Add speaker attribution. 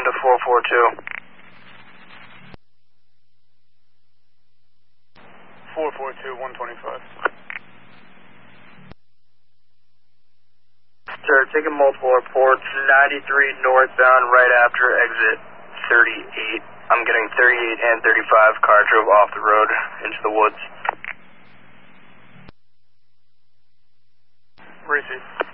Speaker 1: to 442.
Speaker 2: 442, 125.
Speaker 1: Sir, taking multiple reports, 93 northbound right after exit 38. I'm getting 38 and 35. Car drove off the road into the woods.
Speaker 2: Receive.